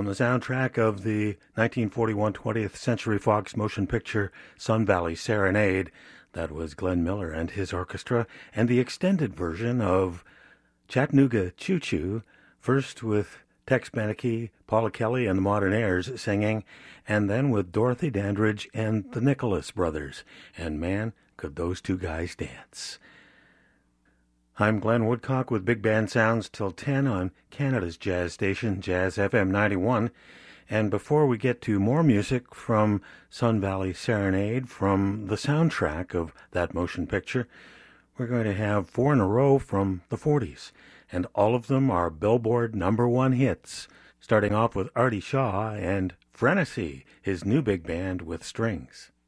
On the soundtrack of the 1941 20th Century Fox motion picture Sun Valley Serenade, that was Glenn Miller and his orchestra, and the extended version of Chattanooga Choo Choo, first with Tex Beneke, Paula Kelly, and the Modernaires singing, and then with Dorothy Dandridge and the Nicholas Brothers. And man, could those two guys dance. I'm Glenn Woodcock with Big Band Sounds till 10 on Canada's jazz station, Jazz FM 91. And before we get to more music from Sun Valley Serenade, from the soundtrack of that motion picture, we're going to have 4 in a row from the 40s. And all of them are Billboard #1 hits, starting off with Artie Shaw and Frenesy, his new big band with strings.